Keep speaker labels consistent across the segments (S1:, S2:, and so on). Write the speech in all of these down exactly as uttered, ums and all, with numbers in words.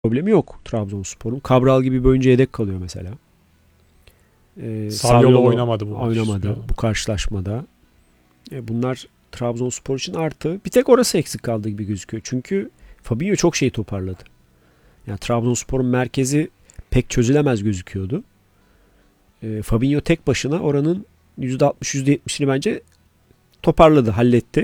S1: problemi yok Trabzonspor'un. Cabral gibi bir oyuncu yedek kalıyor mesela. Ee,
S2: Saviolo oynamadı bu maç.
S1: Oynamadı
S2: Yani.
S1: bu karşılaşmada. E, bunlar Trabzonspor için artı. Bir tek orası eksik kaldı gibi gözüküyor. Çünkü Fabinho çok şey toparladı. Yani Trabzonspor'un merkezi pek çözülemez gözüküyordu. E, Fabinho tek başına oranın yüzde altmış yüzde yetmişini bence toparladı, halletti.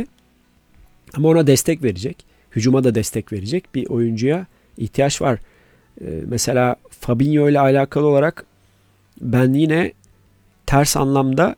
S1: Ama ona destek verecek. Hücuma da destek verecek bir oyuncuya ihtiyaç var. E, mesela Fabinho ile alakalı olarak ben yine ters anlamda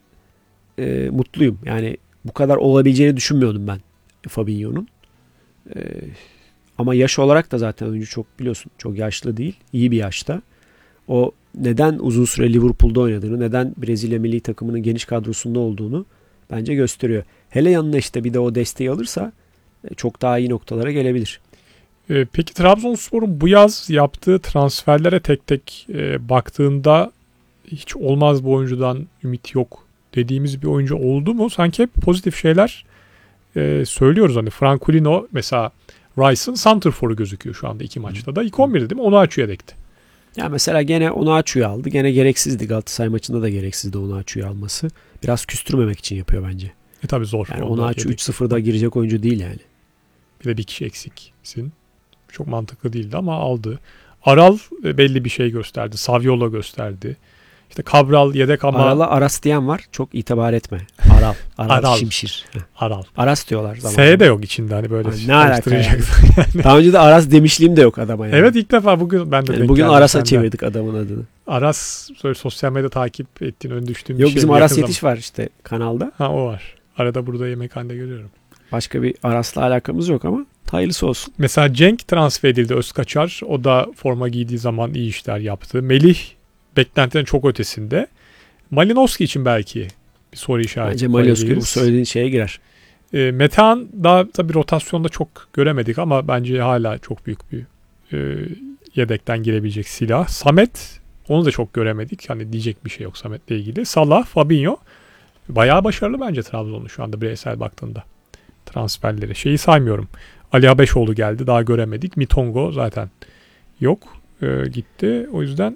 S1: e, mutluyum. Yani bu kadar olabileceğini düşünmüyordum ben Fabinho'nun. E, ama yaş olarak da zaten oyuncu çok biliyorsun çok yaşlı değil. İyi bir yaşta. O neden uzun süre Liverpool'da oynadığını, neden Brezilya milli takımının geniş kadrosunda olduğunu bence gösteriyor. Hele yanına işte bir de o desteği alırsa çok daha iyi noktalara gelebilir.
S2: E, peki Trabzonspor'un bu yaz yaptığı transferlere tek tek e, baktığında hiç olmaz bu oyuncudan ümit yok dediğimiz bir oyuncu oldu mu? Sanki hep pozitif şeyler e, söylüyoruz. Hani Franculino mesela Rice'ın santrforu gözüküyor şu anda iki maçta da. İlk on birde değil mi? Onu açıyor yedekti.
S1: Ya mesela gene Onuachu'yu aldı. Gene gereksizdi. Galatasaray maçında da gereksizdi Onuachu'yu alması. Biraz küstürmemek için yapıyor bence.
S2: E tabi zor.
S1: Yani Onuachu üç sıfırda girecek oyuncu değil yani.
S2: Bir de bir kişi eksiksin. Çok mantıklı değildi ama aldı. Aral belli bir şey gösterdi. Saviolo gösterdi. İşte Cabral yedek ama...
S1: Aral'a Aras diyen var. Çok itibar etme. Aral. Aral,
S2: Aral.
S1: Şimşir.
S2: Aral.
S1: Aras diyorlar.
S2: S de yok içinde hani böyle.
S1: Ay, ne alaka yani.
S2: yani.
S1: Daha önce de Aras demişliğim de yok adama yani.
S2: Evet ilk defa bugün ben de
S1: yani
S2: denk
S1: bugün
S2: geldim
S1: Aras'a
S2: senden.
S1: çevirdik adamın adını.
S2: Aras böyle sosyal medya takip ettiğin ön düştüğüm bir
S1: yok,
S2: şey.
S1: bizim Aras Yetiş var işte kanalda.
S2: Ha o var. Arada burada yemekhanede görüyorum.
S1: Başka bir Aras'la alakamız yok ama hayırlısı olsun.
S2: Mesela Cenk transfer edildi Özkaçar. O da forma giydiği zaman iyi işler yaptı. Melih beklentilerin çok ötesinde. Malinowski için belki bir soru işareti.
S1: Bence Malinowski bu söylediğin şeye girer.
S2: E, Metehan daha tabii rotasyonda çok göremedik ama bence hala çok büyük bir e, yedekten girebilecek silah. Samet onu da çok göremedik. Hani diyecek bir şey yok Samet'le ilgili. Salah, Fabinho bayağı başarılı bence Trabzon'un şu anda bireysel baktığında transferleri. Şeyi saymıyorum. Ali Habeşoğlu geldi. Daha göremedik. Mitongo zaten yok. E, gitti. O yüzden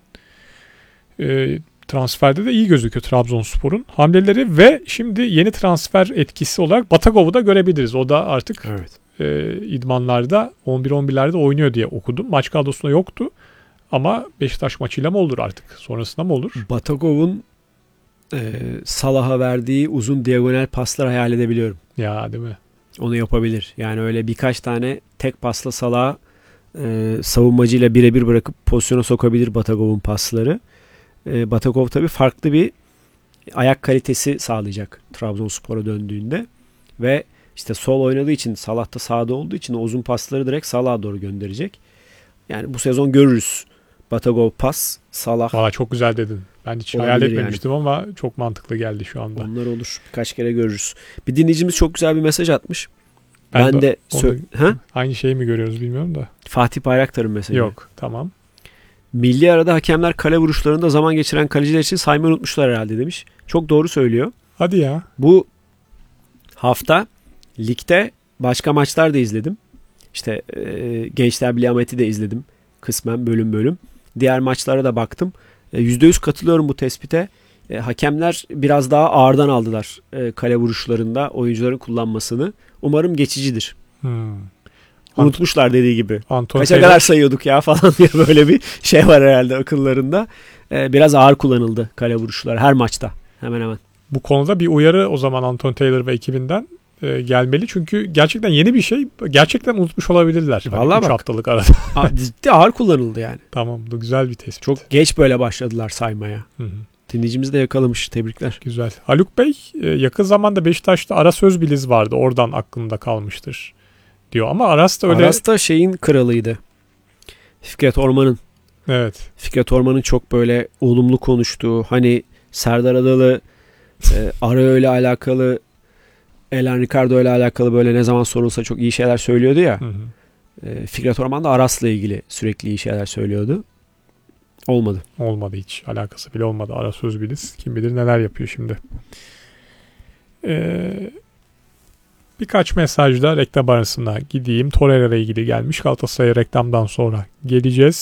S2: e, transferde de iyi gözüküyor Trabzonspor'un hamleleri ve şimdi yeni transfer etkisi olarak Batagov'u da görebiliriz. O da artık
S1: evet.
S2: e, idmanlarda on bir on birlerde oynuyor diye okudum. Maç kadrosunda yoktu ama Beşiktaş maçıyla mı olur artık? Sonrasında mı olur?
S1: Batagov'un e, Salah'a verdiği uzun diagonal paslar hayal edebiliyorum.
S2: Ya değil mi?
S1: Onu yapabilir. Yani öyle birkaç tane tek pasla Salah'a e, savunmacıyla birebir bırakıp pozisyona sokabilir Batagov'un pasları. E, Batagov tabii farklı bir ayak kalitesi sağlayacak Trabzonspor'a döndüğünde ve işte sol oynadığı için Salah da sağda olduğu için o uzun pasları direkt Salah'a doğru gönderecek. Yani bu sezon görürüz. Batagov pas, Salah.
S2: Valla çok güzel dedin. Ben hiç hayal etmemiştim yani. Ama çok mantıklı geldi şu anda.
S1: Onlar olur. Birkaç kere görürüz. Bir dinleyicimiz çok güzel bir mesaj atmış.
S2: Ben,
S1: ben de, de
S2: sö- ha? Aynı şeyi mi görüyoruz bilmiyorum da.
S1: Fatih Bayraktar'ın mesajı.
S2: Yok, tamam.
S1: Milli arada hakemler kale vuruşlarında zaman geçiren kaleciler için saymayı unutmuşlar herhalde demiş. Çok doğru söylüyor.
S2: Hadi ya.
S1: Bu hafta ligde başka maçlar da izledim. İşte e, Gençler Birliği Ahmet'i de izledim. Kısmen bölüm bölüm. Diğer maçlara da baktım. E, yüzde yüz katılıyorum bu tespite. E, hakemler biraz daha ağırdan aldılar e, kale vuruşlarında oyuncuların kullanmasını. Umarım geçicidir.
S2: Hmm.
S1: Unutmuşlar dediği gibi.
S2: Anton
S1: Kaça
S2: Taylor...
S1: kadar sayıyorduk ya falan diye böyle bir şey var herhalde akıllarında. Ee, biraz ağır kullanıldı kale vuruşları her maçta hemen hemen.
S2: Bu konuda bir uyarı o zaman Anton Taylor ve ekibinden e, gelmeli. Çünkü gerçekten yeni bir şey. Gerçekten unutmuş olabilirler.
S1: Vallahi
S2: hani
S1: bak.
S2: üç haftalık arada.
S1: Ciddi ağır kullanıldı yani.
S2: Tamam, bu güzel bir tespit.
S1: Çok geç böyle başladılar saymaya.
S2: Hı hı.
S1: Dinleyicimiz de yakalamış. Tebrikler.
S2: Güzel. Haluk Bey yakın zamanda Beşiktaş'ta Aras Özbiliz vardı. Oradan aklımda kalmıştır diyor. Ama Aras da öyle...
S1: Aras da şeyin kralıydı. Fikret Orman'ın.
S2: Evet.
S1: Fikret Orman'ın çok böyle olumlu konuştuğu, hani Serdar Adalı e, Ara ile alakalı, Elan Ricardo ile alakalı böyle ne zaman sorulsa çok iyi şeyler söylüyordu ya.
S2: Hı hı.
S1: E, Fikret Orman da Aras'la ilgili sürekli iyi şeyler söylüyordu. Olmadı.
S2: Olmadı hiç. Alakası bile olmadı. Aras Özbiliz. Kim bilir neler yapıyor şimdi. Ee, Birkaç mesajda reklam arasına gideyim. Torreira ile ilgili gelmiş. Galatasaray reklamdan sonra geleceğiz.